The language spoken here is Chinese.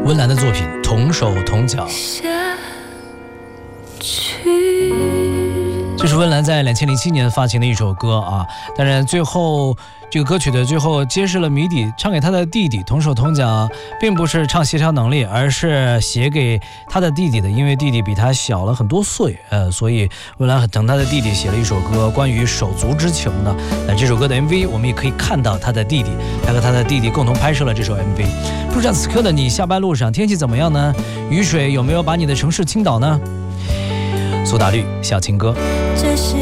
温岚的作品《同手同脚》，这是温岚在2007年发行的一首歌啊。当然，最后这个歌曲的最后揭示了谜底，唱给他的弟弟同手同脚，并不是唱协调能力，而是写给他的弟弟的，因为弟弟比他小了很多岁，所以温岚很疼他的弟弟，写了一首歌关于手足之情的。那这首歌的 MV 我们也可以看到他的弟弟，他和他的弟弟共同拍摄了这首 MV。不知道此刻的你下班路上天气怎么样呢？雨水有没有把你的城市倾倒呢？苏打绿小情歌。